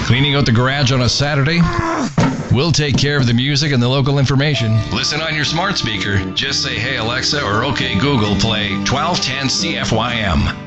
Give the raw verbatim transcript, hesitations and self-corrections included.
Cleaning out the garage on a Saturday? We'll take care of the music and the local information. Listen on your smart speaker. Just say, hey Alexa, or okay Google, play twelve ten C F Y M.